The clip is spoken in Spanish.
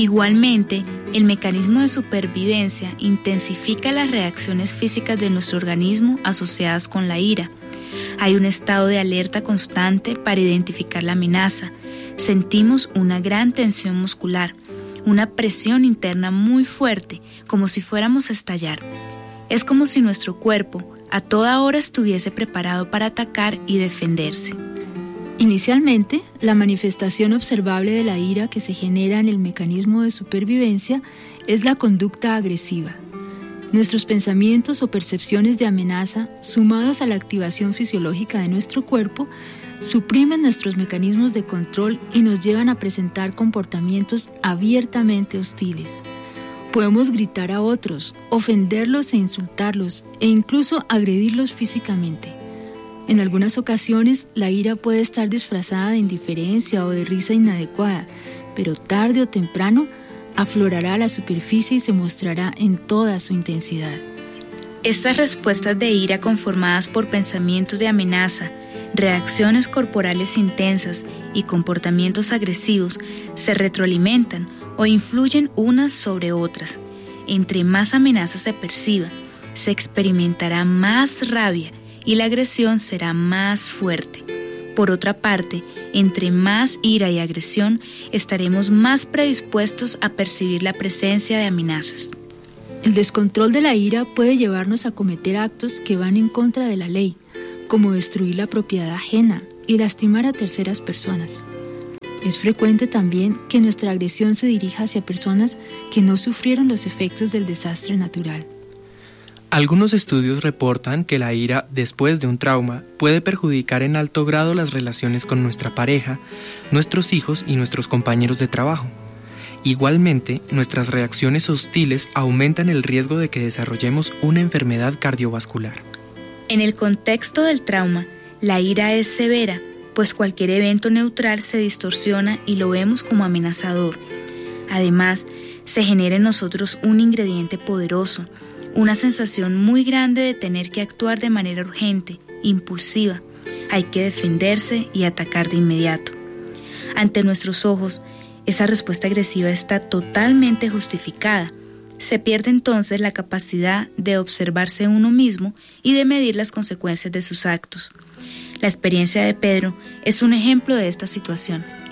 Igualmente, el mecanismo de supervivencia intensifica las reacciones físicas de nuestro organismo asociadas con la ira. Hay un estado de alerta constante para identificar la amenaza. Sentimos una gran tensión muscular, una presión interna muy fuerte, como si fuéramos a estallar. Es como si nuestro cuerpo a toda hora estuviese preparado para atacar y defenderse. Inicialmente, la manifestación observable de la ira que se genera en el mecanismo de supervivencia es la conducta agresiva. Nuestros pensamientos o percepciones de amenaza, sumados a la activación fisiológica de nuestro cuerpo, suprimen nuestros mecanismos de control y nos llevan a presentar comportamientos abiertamente hostiles. Podemos gritar a otros, ofenderlos e insultarlos, e incluso agredirlos físicamente. En algunas ocasiones, la ira puede estar disfrazada de indiferencia o de risa inadecuada, pero tarde o temprano aflorará a la superficie y se mostrará en toda su intensidad. Estas respuestas de ira conformadas por pensamientos de amenaza, reacciones corporales intensas y comportamientos agresivos se retroalimentan o influyen unas sobre otras. Entre más amenaza se perciba, se experimentará más rabia y la agresión será más fuerte. Por otra parte, entre más ira y agresión, estaremos más predispuestos a percibir la presencia de amenazas. El descontrol de la ira puede llevarnos a cometer actos que van en contra de la ley, como destruir la propiedad ajena y lastimar a terceras personas. Es frecuente también que nuestra agresión se dirija hacia personas que no sufrieron los efectos del desastre natural. Algunos estudios reportan que la ira después de un trauma puede perjudicar en alto grado las relaciones con nuestra pareja, nuestros hijos y nuestros compañeros de trabajo. Igualmente, nuestras reacciones hostiles aumentan el riesgo de que desarrollemos una enfermedad cardiovascular. En el contexto del trauma, la ira es severa, pues cualquier evento neutral se distorsiona y lo vemos como amenazador. Además, se genera en nosotros un ingrediente poderoso, una sensación muy grande de tener que actuar de manera urgente, impulsiva. Hay que defenderse y atacar de inmediato. Ante nuestros ojos, esa respuesta agresiva está totalmente justificada. Se pierde entonces la capacidad de observarse uno mismo y de medir las consecuencias de sus actos. La experiencia de Pedro es un ejemplo de esta situación.